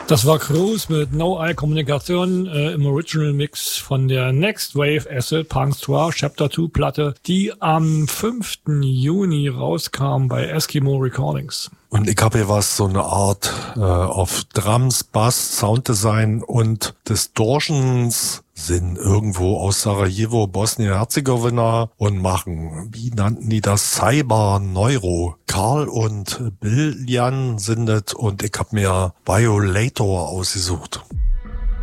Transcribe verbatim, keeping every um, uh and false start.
Das war Cruise mit No Eye Kommunikation äh, im Original Mix von der Next Wave Acid Punk Noir Chapter zwei Platte, die am fünften Juni rauskam bei Eskimo Recordings. Und ich habe hier was, so eine Art äh, auf Drums, Bass, Sounddesign und Distortions sind irgendwo aus Sarajevo, Bosnien-Herzegowina und machen, wie nannten die das, Cyber Neuro. Karl und Bill Jan sind es und ich habe mir Violator ausgesucht.